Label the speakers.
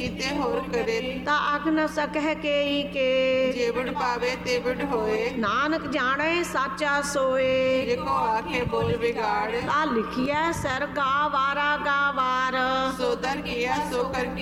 Speaker 1: ਕੀਤੇ ਹੋਰ ਕਰੇ।
Speaker 2: ਤਾ ਆਖ ਨ ਸਕਹਿ केई के
Speaker 1: जेवड़ पावे तेवड़ होए।
Speaker 2: नानक जाने साचा सोए
Speaker 1: जेको आखे बोल बिगाड़।
Speaker 2: ता लिखिए सर गावारा गावार
Speaker 1: सो दर किया सो कर